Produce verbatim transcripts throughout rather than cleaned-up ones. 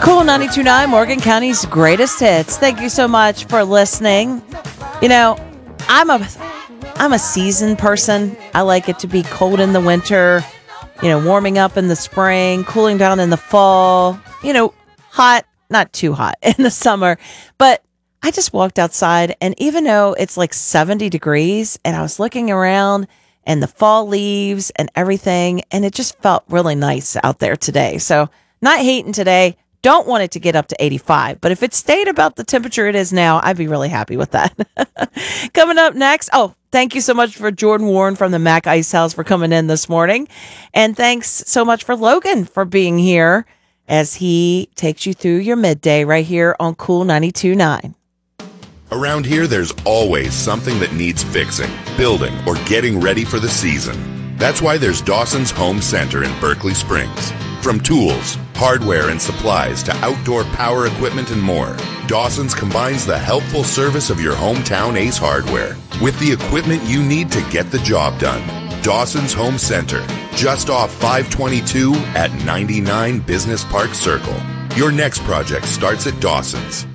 Cool ninety-two point nine, Morgan County's greatest hits. Thank you so much for listening. You know, I'm a I'm a seasoned person. I like it to be cold in the winter, you know, warming up in the spring, cooling down in the fall, you know, hot, not too hot in the summer. But I just walked outside, and even though it's like seventy degrees, and I was looking around and the fall leaves and everything, and it just felt really nice out there today. So not hating today. Don't want it to get up to eighty-five, but if it stayed about the temperature it is now, I'd be really happy with that. Coming up next, oh, thank you so much for Jordan Warren from the Mac Ice House for coming in this morning. And thanks so much for Logan for being here as he takes you through your midday right here on Cool ninety-two point nine. Around here, there's always something that needs fixing, building, or getting ready for the season. That's why there's Dawson's Home Center in Berkeley Springs. From tools, hardware, and supplies to outdoor power equipment and more, Dawson's combines the helpful service of your hometown Ace Hardware with the equipment you need to get the job done. Dawson's Home Center, just off five twenty-two at ninety-nine Business Park Circle. Your next project starts at Dawson's.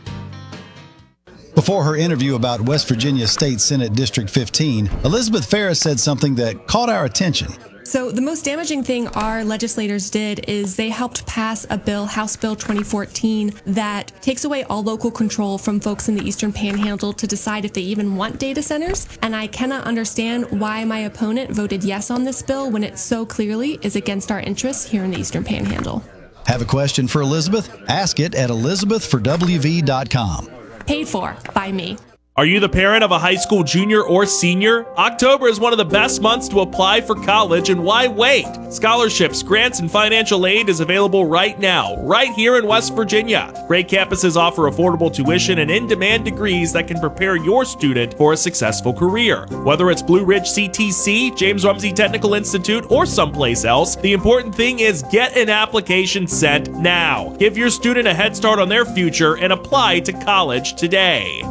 Before her interview about West Virginia State Senate District fifteen, Elizabeth Ferris said something that caught our attention. So the most damaging thing our legislators did is they helped pass a bill, House Bill twenty fourteen, that takes away all local control from folks in the Eastern Panhandle to decide if they even want data centers. And I cannot understand why my opponent voted yes on this bill when it so clearly is against our interests here in the Eastern Panhandle. Have a question for Elizabeth? Ask it at elizabeth for w v dot com. Paid for by me. Are you the parent of a high school junior or senior? October is one of the best months to apply for college, and why wait? Scholarships, grants, and financial aid is available right now, right here in West Virginia. Great campuses offer affordable tuition and in-demand degrees that can prepare your student for a successful career. Whether it's Blue Ridge C T C, James Rumsey Technical Institute, or someplace else, the important thing is get an application sent now. Give your student a head start on their future and apply to college today.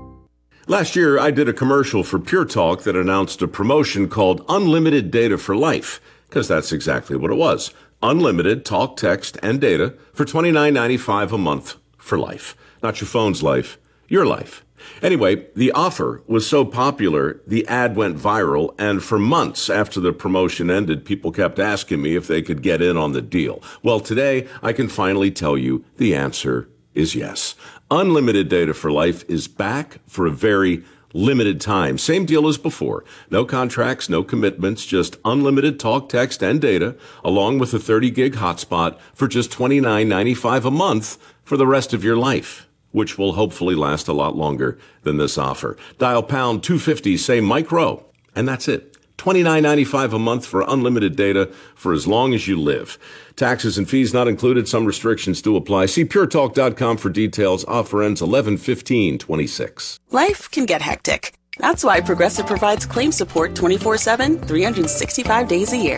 Last year, I did a commercial for Pure Talk that announced a promotion called Unlimited Data for Life, because that's exactly what it was. Unlimited talk, text, and data for twenty-nine ninety-five a month for life. Not your phone's life, your life. Anyway, the offer was so popular, the ad went viral, and for months after the promotion ended, people kept asking me if they could get in on the deal. Well, today, I can finally tell you the answer is yes. Unlimited Data for Life is back for a very limited time. Same deal as before. No contracts, no commitments, just unlimited talk, text, and data, along with a thirty gig hotspot for just twenty-nine ninety-five a month for the rest of your life, which will hopefully last a lot longer than this offer. Dial pound two fifty, say micro, and that's it. twenty-nine ninety-five a month for unlimited data for as long as you live. Taxes and fees not included. Some restrictions do apply. See pure talk dot com for details. Offer ends eleven fifteen twenty-six. Life can get hectic. That's why Progressive provides claim support twenty-four seven, three hundred sixty-five days a year.